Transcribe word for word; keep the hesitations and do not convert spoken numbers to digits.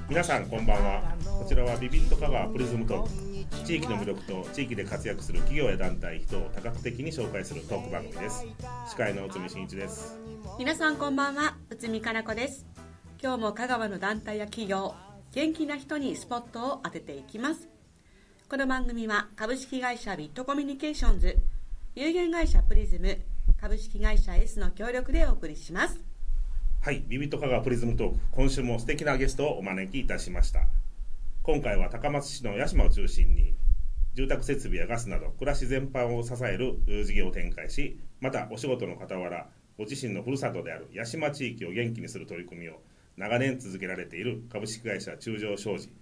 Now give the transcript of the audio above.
皆さんこんばんは。こちらはビビット香川プリズムトーク。地域の魅力と地域で活躍する企業や団体、人を多角的に紹介するトーク番組です。司会の内海真一です。 皆さんこんばんは、内海かな子です。今日も香川の団体や企業、元気な人にスポットを当てていきます。この番組は株式会社ビットコミュニケーションズ、有限会社プリズム、株式会社 S の協力でお送りします。 はい、ビビット香川プリズムトーク、今週も素敵なゲストをお招きいたしました。今回は高松市の屋島を中心に住宅設備やガスなど暮らし全般を支える事業を展開し、またお仕事の傍らご自身のふるさとである屋島地域を元気にする取り組みを長年続けられている株式会社中条商事